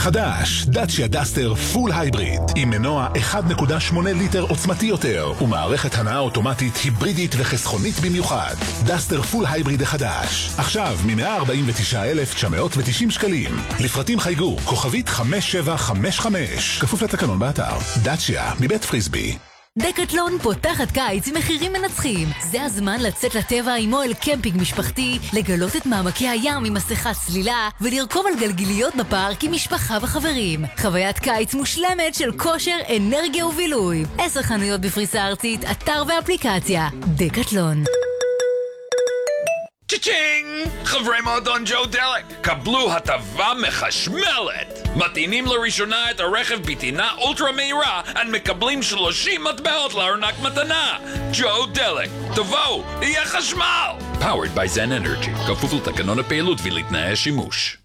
חדש, דאצ'יה דסטר פול הייבריד, עם מנוע 1.8 ליטר עוצמתי יותר, ומערכת הנעה אוטומטית היברידית וחסכונית במיוחד. דסטר פול הייבריד החדש, עכשיו מ-149,990 שקלים. לפרטים חייגו, כוכבית 5755, כפוף לתקנון באתר. דאצ'יה, מבית פריסבי. דקטלון פותחת קיץ עם מחירים מנצחים. זה הזמן לצאת לטבע עם אוהל קמפינג משפחתי, לגלות את מעמקי הים עם מסכת צלילה, ולרכוב על גלגיליות בפארק עם משפחה וחברים. חוויית קיץ מושלמת של כושר, אנרגיה ובילוי. 10 חנויות בפריסה ארצית, אתר ואפליקציה. דקטלון. צ'צ'ינג! חברי מועדון ג'ו דלק, קבלו הטבה מחשמלת! מטעינים לראשונה את הרכב בטעינה אולטרה מהירה, ומקבלים 30 מטבעות לארנק מתנה! ג'ו דלק, תבואו, יהיה חשמל! Powered by Zen Energy, כפוף לתקנון הפעילות ולתנאי השימוש.